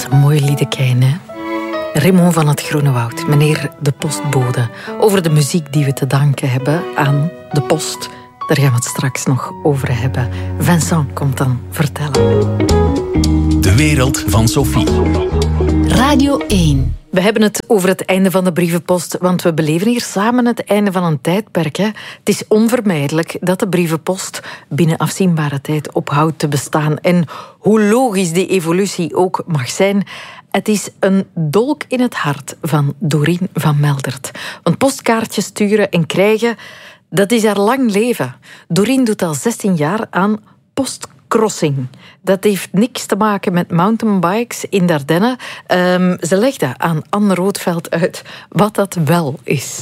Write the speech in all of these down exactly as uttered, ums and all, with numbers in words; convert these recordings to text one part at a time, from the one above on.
is een mooi liedekijn, hè? Raymond van het Groene Woud, meneer de postbode. Over de muziek die we te danken hebben aan de post. Daar gaan we het straks nog over hebben. Vincent komt dan vertellen. De wereld van Sophie. Radio één. We hebben het over het einde van de brievenpost, want we beleven hier samen het einde van een tijdperk. Hè. Het is onvermijdelijk dat de brievenpost binnen afzienbare tijd ophoudt te bestaan. En hoe logisch die evolutie ook mag zijn, het is een dolk in het hart van Dorien van Meldert. Want postkaartjes sturen en krijgen, dat is haar lang leven. Dorien doet al zestien jaar aan postcrossing. Dat heeft niks te maken met mountainbikes in Dardenne. Um, ze legde aan Anne Roodveld uit wat dat wel is.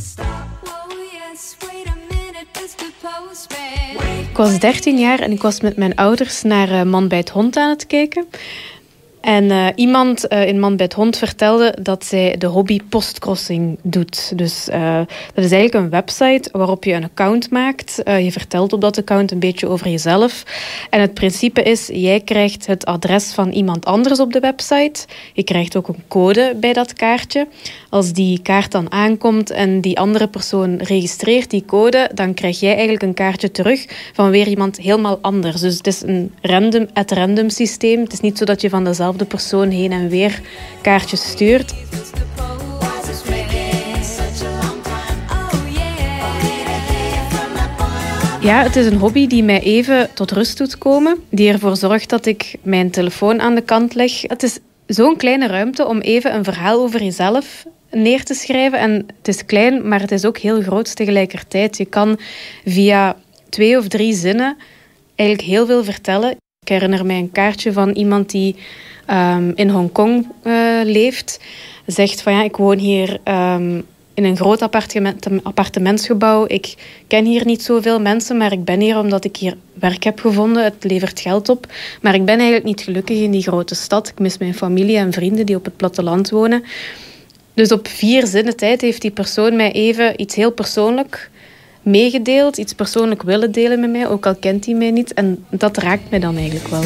Ik was dertien jaar en ik was met mijn ouders naar Man bij het Hond aan het kijken. En uh, iemand uh, in Man bij het Hond vertelde dat zij de hobby postcrossing doet. Dus uh, dat is eigenlijk een website waarop je een account maakt. Uh, je vertelt op dat account een beetje over jezelf. En het principe is, jij krijgt het adres van iemand anders op de website. Je krijgt ook een code bij dat kaartje. Als die kaart dan aankomt en die andere persoon registreert die code, dan krijg jij eigenlijk een kaartje terug van weer iemand helemaal anders. Dus het is een random at random systeem. Het is niet zo dat je van dezelfde de persoon heen en weer kaartjes stuurt. Ja, het is een hobby die mij even tot rust doet komen. Die ervoor zorgt dat ik mijn telefoon aan de kant leg. Het is zo'n kleine ruimte om even een verhaal over jezelf neer te schrijven. En het is klein, maar het is ook heel groot tegelijkertijd. Je kan via twee of drie zinnen eigenlijk heel veel vertellen. Ik herinner mij een kaartje van iemand die um, in Hongkong uh, leeft. Zegt van ja, ik woon hier um, in een groot appartement, appartementsgebouw. Ik ken hier niet zoveel mensen, maar ik ben hier omdat ik hier werk heb gevonden. Het levert geld op. Maar ik ben eigenlijk niet gelukkig in die grote stad. Ik mis mijn familie en vrienden die op het platteland wonen. Dus op vier zinnen tijd heeft die persoon mij even iets heel persoonlijk meegedeeld, iets persoonlijk willen delen met mij, ook al kent hij mij niet. En dat raakt mij dan eigenlijk wel.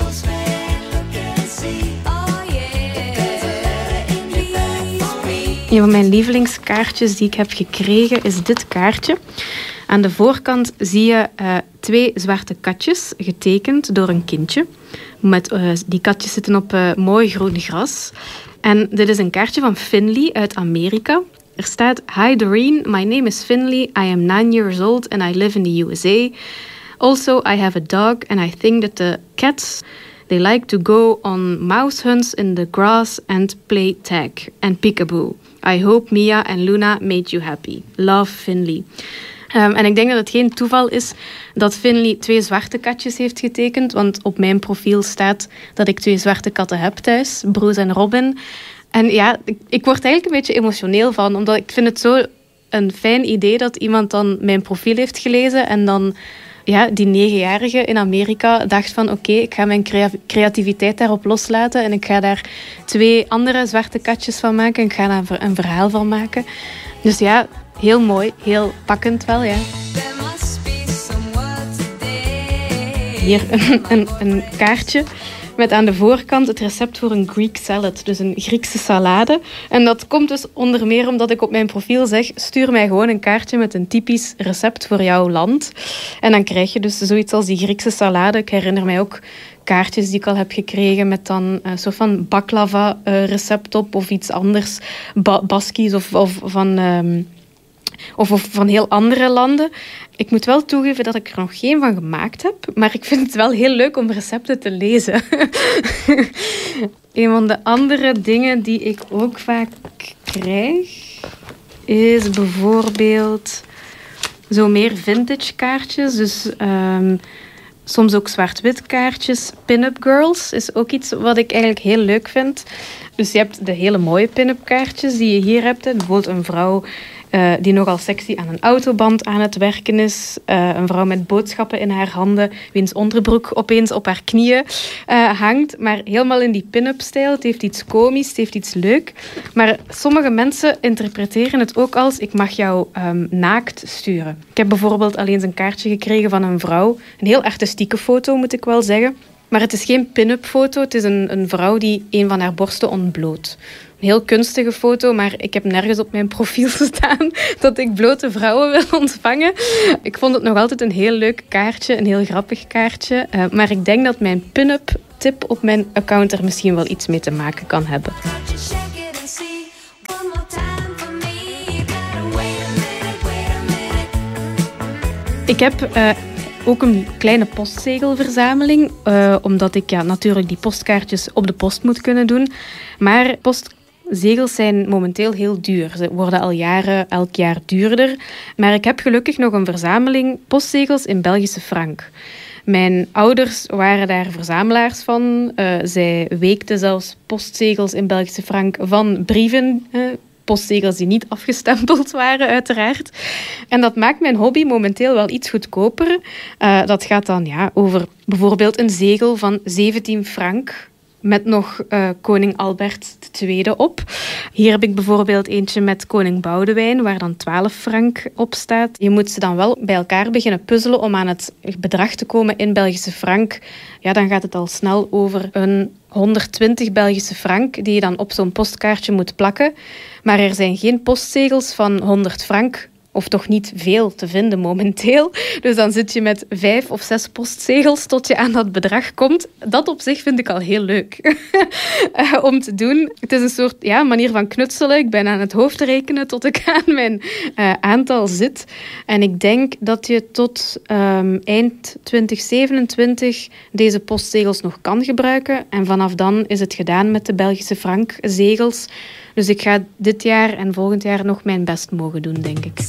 Een van mijn lievelingskaartjes die ik heb gekregen is dit kaartje. Aan de voorkant zie je uh, twee zwarte katjes, getekend door een kindje. Met, uh, die katjes zitten op uh, mooi groen gras. En dit is een kaartje van Finley uit Amerika. Er staat: Hi Doreen, my name is Finley. I am nine years old and I live in the U S A. Also, I have a dog and I think that the cats, they like to go on mouse hunts in the grass and play tag and peekaboo. I hope Mia and Luna made you happy. Love, Finley. Um, en ik denk dat het geen toeval is dat Finley twee zwarte katjes heeft getekend, want op mijn profiel staat dat ik twee zwarte katten heb thuis, Bruce en Robin. En ja, ik, ik word eigenlijk een beetje emotioneel van, omdat ik vind het zo een fijn idee dat iemand dan mijn profiel heeft gelezen en dan ja, die negenjarige in Amerika dacht van oké, okay, ik ga mijn crea- creativiteit daarop loslaten en ik ga daar twee andere zwarte katjes van maken en ik ga daar een, een verhaal van maken. Dus ja, heel mooi, heel pakkend wel, ja. Hier een, een, een kaartje met aan de voorkant het recept voor een Greek salad, dus een Griekse salade. En dat komt dus onder meer omdat ik op mijn profiel zeg, stuur mij gewoon een kaartje met een typisch recept voor jouw land. En dan krijg je dus zoiets als die Griekse salade. Ik herinner mij ook kaartjes die ik al heb gekregen met dan een soort van baklava recept op of iets anders, ba- Baskisch of, of van... Um, Of, of van heel andere landen. Ik moet wel toegeven dat ik er nog geen van gemaakt heb. Maar ik vind het wel heel leuk om recepten te lezen. Een van de andere dingen die ik ook vaak krijg is bijvoorbeeld zo meer vintage kaartjes. Dus um, soms ook zwart-wit kaartjes. Pin-up girls is ook iets wat ik eigenlijk heel leuk vind. Dus je hebt de hele mooie pin-up kaartjes die je hier hebt. Bijvoorbeeld een vrouw Uh, die nogal sexy aan een autoband aan het werken is. Uh, een vrouw met boodschappen in haar handen, wiens onderbroek opeens op haar knieën uh, hangt. Maar helemaal in die pin-up stijl. Het heeft iets komisch, het heeft iets leuk. Maar sommige mensen interpreteren het ook als ik mag jou um, naakt sturen. Ik heb bijvoorbeeld al eens een kaartje gekregen van een vrouw. Een heel artistieke foto, moet ik wel zeggen. Maar het is geen pin-up foto. Het is een, een vrouw die een van haar borsten ontbloot. Een heel kunstige foto, maar ik heb nergens op mijn profiel staan dat ik blote vrouwen wil ontvangen. Ik vond het nog altijd een heel leuk kaartje, een heel grappig kaartje. Uh, maar ik denk dat mijn pin-up tip op mijn account er misschien wel iets mee te maken kan hebben. Ik heb uh, ook een kleine postzegelverzameling, uh, omdat ik ja, natuurlijk die postkaartjes op de post moet kunnen doen. Maar postzegels zijn momenteel heel duur. Ze worden al jaren, elk jaar duurder. Maar ik heb gelukkig nog een verzameling postzegels in Belgische frank. Mijn ouders waren daar verzamelaars van. Uh, zij weekten zelfs postzegels in Belgische frank van brieven. Uh, postzegels die niet afgestempeld waren, uiteraard. En dat maakt mijn hobby momenteel wel iets goedkoper. Uh, dat gaat dan ja, over bijvoorbeeld een zegel van zeventien frank... met nog uh, koning Albert de Tweede op. Hier heb ik bijvoorbeeld eentje met koning Boudewijn, waar dan twaalf frank op staat. Je moet ze dan wel bij elkaar beginnen puzzelen om aan het bedrag te komen in Belgische frank. Ja, dan gaat het al snel over een honderdtwintig Belgische frank die je dan op zo'n postkaartje moet plakken. Maar er zijn geen postzegels van honderd frank, of toch niet veel te vinden momenteel. Dus dan zit je met vijf of zes postzegels tot je aan dat bedrag komt. Dat op zich vind ik al heel leuk uh, om te doen. Het is een soort ja, manier van knutselen. Ik ben aan het hoofd rekenen tot ik aan mijn uh, aantal zit. En ik denk dat je tot um, eind twintig zevenentwintig deze postzegels nog kan gebruiken. En vanaf dan is het gedaan met de Belgische frankzegels. Dus ik ga dit jaar en volgend jaar nog mijn best mogen doen, denk ik.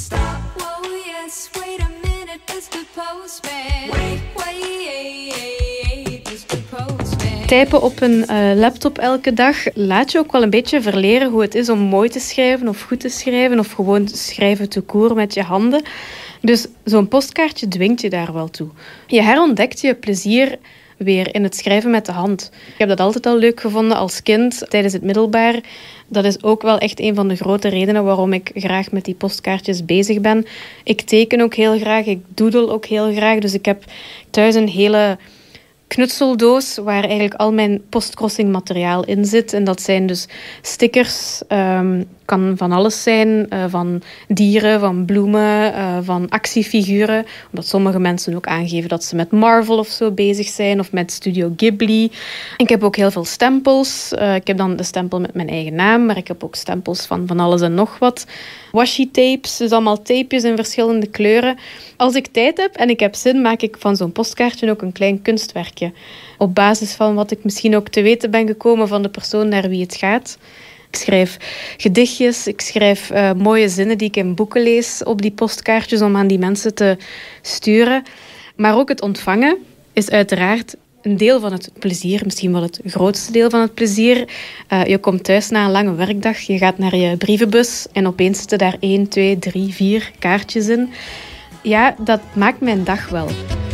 Typen op een uh, laptop elke dag laat je ook wel een beetje verleren hoe het is om mooi te schrijven of goed te schrijven of gewoon schrijven te koer met je handen. Dus zo'n postkaartje dwingt je daar wel toe. Je herontdekt je plezier weer in het schrijven met de hand. Ik heb dat altijd al leuk gevonden als kind, tijdens het middelbaar. Dat is ook wel echt een van de grote redenen waarom ik graag met die postkaartjes bezig ben. Ik teken ook heel graag, ik doodle ook heel graag. Dus ik heb thuis een hele knutseldoos waar eigenlijk al mijn postcrossing materiaal in zit. En dat zijn dus stickers, um, kan van alles zijn, uh, van dieren, van bloemen, uh, van actiefiguren. Omdat sommige mensen ook aangeven dat ze met Marvel of zo bezig zijn of met Studio Ghibli. Ik heb ook heel veel stempels. Uh, ik heb dan de stempel met mijn eigen naam, maar ik heb ook stempels van van alles en nog wat. Washi tapes, dus allemaal tapejes in verschillende kleuren. Als ik tijd heb en ik heb zin, maak ik van zo'n postkaartje ook een klein kunstwerkje. Op basis van wat ik misschien ook te weten ben gekomen van de persoon naar wie het gaat. Ik schrijf gedichtjes, ik schrijf uh, mooie zinnen die ik in boeken lees op die postkaartjes om aan die mensen te sturen. Maar ook het ontvangen is uiteraard een deel van het plezier, misschien wel het grootste deel van het plezier. Uh, je komt thuis na een lange werkdag, je gaat naar je brievenbus en opeens zitten daar één, twee, drie, vier kaartjes in. Ja, dat maakt mijn dag wel.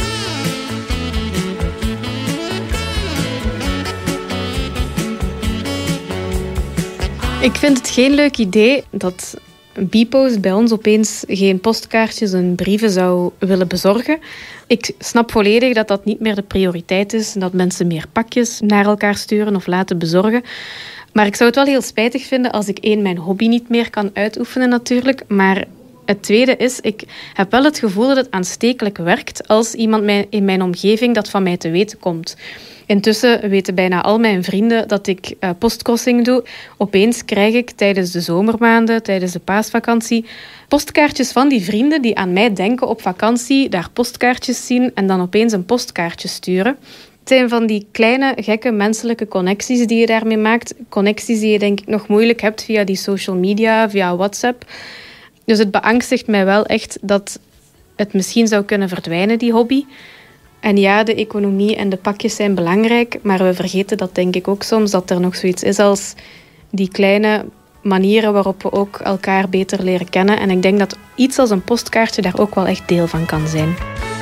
Ik vind het geen leuk idee dat Bpost bij ons opeens geen postkaartjes en brieven zou willen bezorgen. Ik snap volledig dat dat niet meer de prioriteit is en dat mensen meer pakjes naar elkaar sturen of laten bezorgen. Maar ik zou het wel heel spijtig vinden als ik één, mijn hobby niet meer kan uitoefenen natuurlijk, maar het tweede is, ik heb wel het gevoel dat het aanstekelijk werkt als iemand in mijn omgeving dat van mij te weten komt. Intussen weten bijna al mijn vrienden dat ik uh, postcrossing doe. Opeens krijg ik tijdens de zomermaanden, tijdens de paasvakantie, postkaartjes van die vrienden die aan mij denken op vakantie, daar postkaartjes zien en dan opeens een postkaartje sturen. Het zijn van die kleine, gekke menselijke connecties die je daarmee maakt. Connecties die je denk ik nog moeilijk hebt via die social media, via WhatsApp. Dus het beangstigt mij wel echt dat het misschien zou kunnen verdwijnen, die hobby. En ja, de economie en de pakjes zijn belangrijk, maar we vergeten dat denk ik ook soms, dat er nog zoiets is als die kleine manieren waarop we ook elkaar beter leren kennen. En ik denk dat iets als een postkaartje daar ook wel echt deel van kan zijn.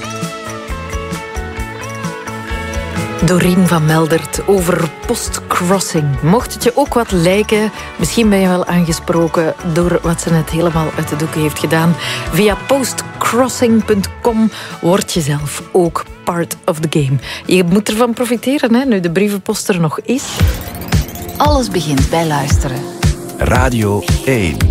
Dorien van Meldert over postcrossing. Mocht het je ook wat lijken, misschien ben je wel aangesproken door wat ze net helemaal uit de doeken heeft gedaan. Via postcrossing punt com word je zelf ook part of the game. Je moet ervan profiteren, hè, nu de brievenpost er nog is. Alles begint bij luisteren. Radio één.